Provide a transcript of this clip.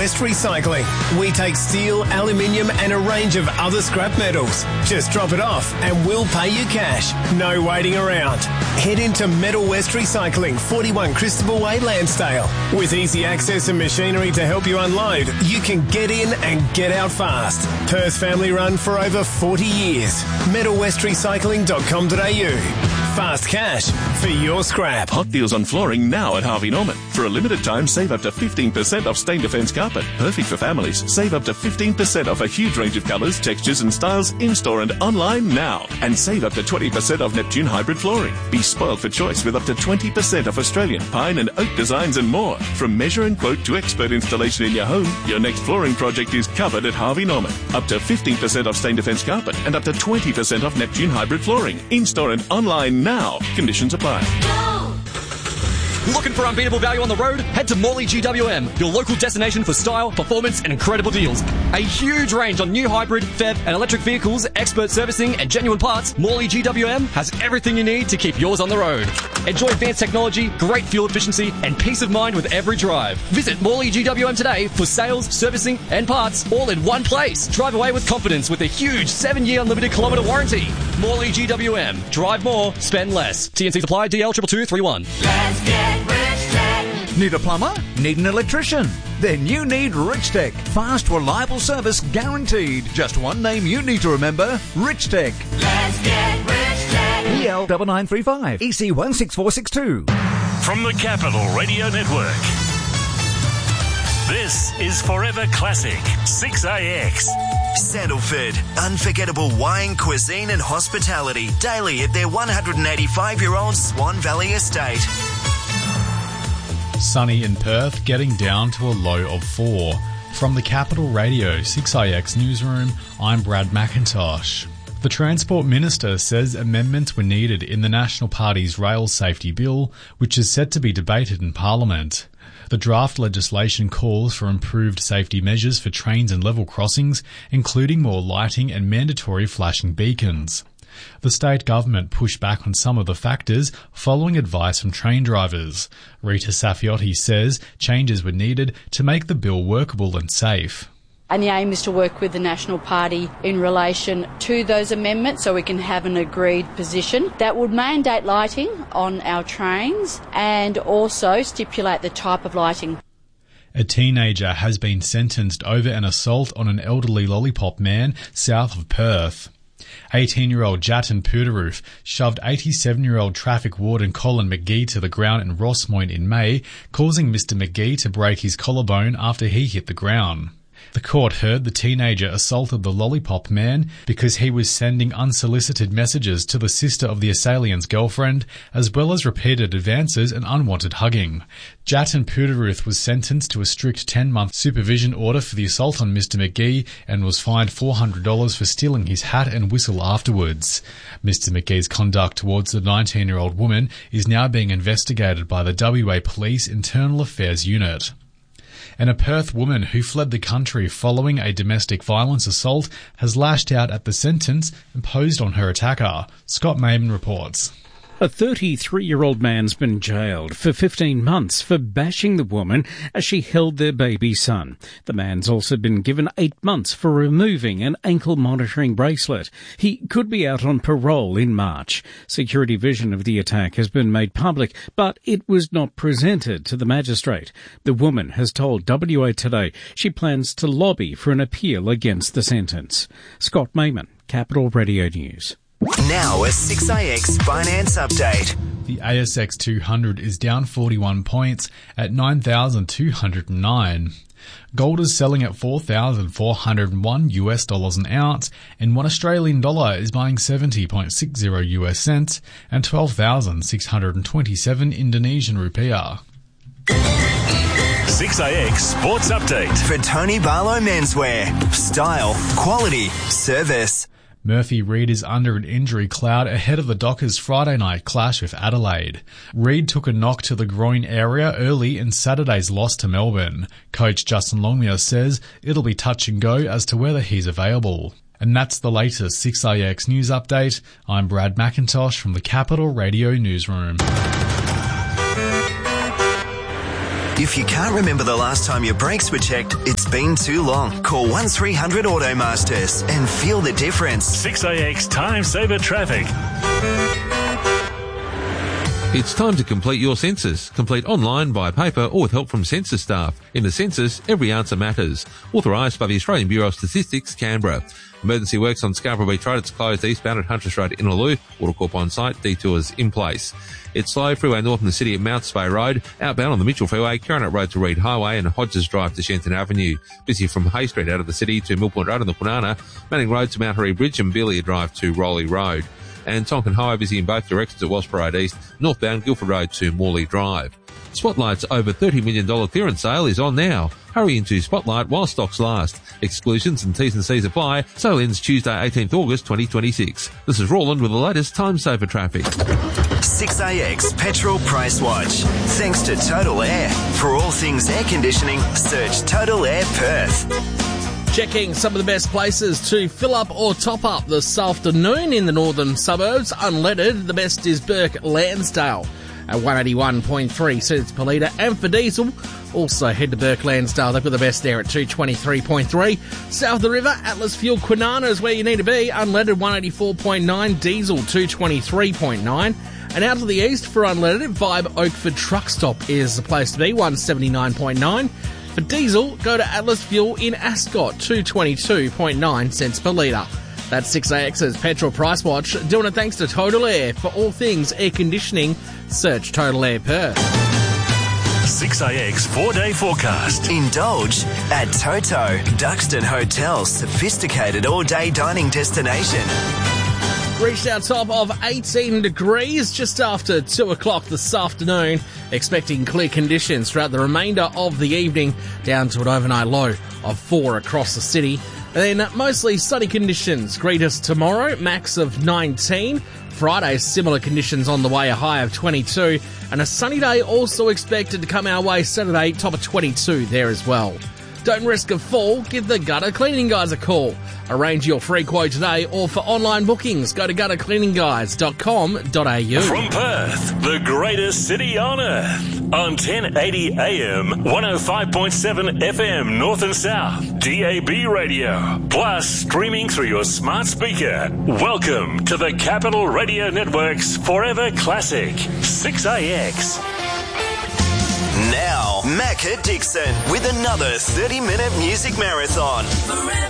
West Recycling. We take steel, aluminium and a range of other scrap metals. Just drop it off and we'll pay you cash. No waiting around. Head into Metal West Recycling, 41 Christabel Way, Lansdale. With easy access and machinery to help you unload, you can get in and get out fast. Perth family run for over 40 years. metalwestrecycling.com.au. Fast cash for your scrap. Hot deals on flooring now at Harvey Norman. For a limited time, save up to 15% off Stain Defence carpet. Perfect for families. Save up to 15% off a huge range of colours, textures and styles in-store and online now. And save up to 20% off Neptune hybrid flooring. Be spoiled for choice with up to 20% off Australian pine and oak designs and more. From measure and quote to expert installation in your home, your next flooring project is covered at Harvey Norman. Up to 15% off Stain Defence carpet and up to 20% off Neptune hybrid flooring. In-store and online now. Conditions apply. Looking for unbeatable value on the road? Head to Morley GWM, your local destination for style, performance and incredible deals. A huge range on new hybrid, PHEV and electric vehicles, expert servicing and genuine parts. Morley GWM has everything you need to keep yours on the road. Enjoy advanced technology, great fuel efficiency and peace of mind with every drive. Visit Morley GWM today for sales, servicing and parts all in one place. Drive away with confidence with a huge 7-year unlimited kilometre warranty. Morley GWM. Drive more, spend less. TNC supply DL 22231. Let's get Rich Tech. Need a plumber? Need an electrician? Then you need Rich Tech. Fast, reliable service guaranteed. Just one name you need to remember, Rich Tech. Let's get Rich Tech. EL 9935 EC 16462. From the Capital Radio Network, this is Forever Classic 6AX. Sandalford, unforgettable wine, cuisine and hospitality daily at their 185-year-old Swan Valley estate. Sunny in Perth, getting down to a low of 4. From the Capital Radio 6IX newsroom, I'm Brad McIntosh. The Transport Minister says amendments were needed in the National Party's Rail Safety Bill, which is set to be debated in Parliament. The draft legislation calls for improved safety measures for trains and level crossings, including more lighting and mandatory flashing beacons. The state government pushed back on some of the factors following advice from train drivers. Rita Safiotti says changes were needed to make the bill workable and safe. And the aim is to work with the National Party in relation to those amendments so we can have an agreed position that would mandate lighting on our trains and also stipulate the type of lighting. A teenager has been sentenced over an assault on an elderly lollipop man south of Perth. 18-year-old Jatin Pudaroof shoved 87-year-old traffic warden Colin McGee to the ground in Rossmoyne in May, causing Mr McGee to break his collarbone after he hit the ground. The court heard the teenager assaulted the lollipop man because he was sending unsolicited messages to the sister of the assailant's girlfriend, as well as repeated advances and unwanted hugging. Jatin Pudaroof was sentenced to a strict 10-month supervision order for the assault on Mr McGee and was fined $400 for stealing his hat and whistle afterwards. Mr McGee's conduct towards the 19-year-old woman is now being investigated by the WA Police Internal Affairs Unit. And a Perth woman who fled the country following a domestic violence assault has lashed out at the sentence imposed on her attacker. Scott Mayman reports. A 33-year-old man's been jailed for 15 months for bashing the woman as she held their baby son. The man's also been given 8 months for removing an ankle monitoring bracelet. He could be out on parole in March. Security vision of the attack has been made public, but it was not presented to the magistrate. The woman has told WA Today she plans to lobby for an appeal against the sentence. Scott Mayman, Capital Radio News. Now a 6IX finance update. The ASX 200 is down 41 points at 9,209. Gold is selling at $4,401 an ounce, and $1 Australian dollar is buying 70.60 US cents and 12,627 Indonesian rupiah. 6AX Sports Update. For Tony Barlow Menswear. Style, quality, service. Murphy Reid is under an injury cloud ahead of the Dockers' Friday night clash with Adelaide. Reid took a knock to the groin area early in Saturday's loss to Melbourne. Coach Justin Longmuir says it'll be touch and go as to whether he's available. And that's the latest 6IX news update. I'm Brad McIntosh from the Capital Radio Newsroom. If you can't remember the last time your brakes were checked, it's been too long. Call 1300 Automasters and feel the difference. 6AX Time Saver Traffic. It's time to complete your census. Complete online, by paper or with help from census staff. In the census, every answer matters. Authorised by the Australian Bureau of Statistics, Canberra. Emergency works on Scarborough Beach Road. It's closed eastbound at Huntress Road, Innaloo. Watercorp on site. Detours in place. It's slow. Freeway north in the city at Mounts Bay Road. Outbound on the Mitchell Freeway, Coronet Road to Reed Highway and Hodges Drive to Shenton Avenue. Busy from Hay Street out of the city to Mill Point Road on the Kwinana. Manning Road to Mount Harry Bridge and Belia Drive to Rowley Road. And Tonkin Highway busy in both directions at Wasp Road East, northbound Guildford Road to Morley Drive. Spotlight's over $30 million clearance sale is on now. Hurry into Spotlight while stocks last. Exclusions and T's and C's apply. Sale ends Tuesday, 18th August 2026. This is Roland with the latest time saver traffic. 6AX Petrol Price Watch. Thanks to Total Air. For all things air conditioning, search Total Air Perth. Checking some of the best places to fill up or top up this afternoon in the northern suburbs. Unleaded, the best is Burke Lansdale at 181.3 cents per litre. And for diesel, also head to Burke Lansdale. They've got the best there at 223.3. South of the river, Atlas Fuel Kwinana is where you need to be. Unleaded 184.9, diesel 223.9. And out to the east for unleaded, Vibe Oakford Truck Stop is the place to be, 179.9. For diesel, go to Atlas Fuel in Ascot, 222.9 cents per litre. That's 6AX's Petrol Price Watch. Doing it thanks to Total Air. For all things air conditioning, search Total Air Perth. 6AX 4-day forecast. Indulge at Toto, Duxton Hotel's sophisticated all-day dining destination. Reached our top of 18 degrees just after 2 o'clock this afternoon. Expecting clear conditions throughout the remainder of the evening, down to an overnight low of 4 across the city. And then mostly sunny conditions greet us tomorrow, max of 19. Friday, similar conditions on the way, a high of 22. And a sunny day also expected to come our way Saturday, top of 22 there as well. Don't risk a fall, give the Gutter Cleaning Guys a call. Arrange your free quote today, or for online bookings, go to guttercleaningguys.com.au. From Perth, the greatest city on earth, on 1080 AM, 105.7 FM North and South, DAB radio, plus streaming through your smart speaker. Welcome to the Capital Radio Network's Forever Classic, 6AX. Now, Macca Dixon with another 30-minute music marathon.